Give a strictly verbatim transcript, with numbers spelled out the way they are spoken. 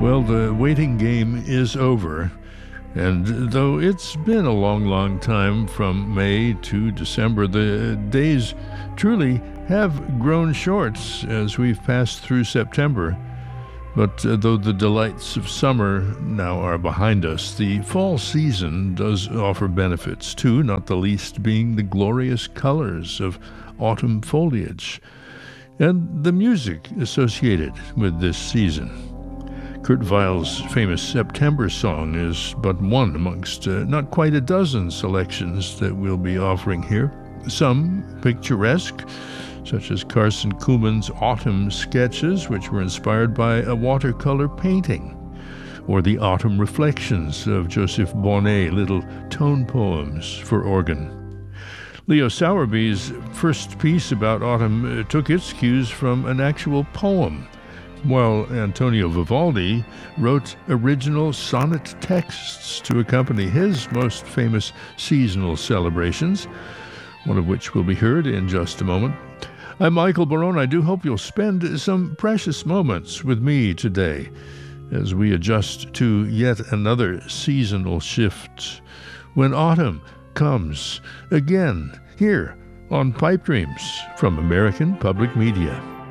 Well, the waiting game is over, and though it's been a long, long time from May to December, the days truly have grown short as we've passed through September. But uh, though the delights of summer now are behind us, the fall season does offer benefits too, not the least being the glorious colors of autumn foliage and the music associated with this season. Kurt Weill's famous September song is but one amongst uh, not quite a dozen selections that we'll be offering here. Some picturesque, such as Carson Kuhlman's Autumn Sketches, which were inspired by a watercolor painting, or the Autumn Reflections of Joseph Bonnet, little tone poems for organ. Leo Sowerby's first piece about autumn uh, took its cues from an actual poem, while Antonio Vivaldi wrote original sonnet texts to accompany his most famous seasonal celebrations, one of which will be heard in just a moment. I'm Michael Barone. I do hope you'll spend some precious moments with me today as we adjust to yet another seasonal shift when autumn comes again here on Pipe Dreams from American Public Media.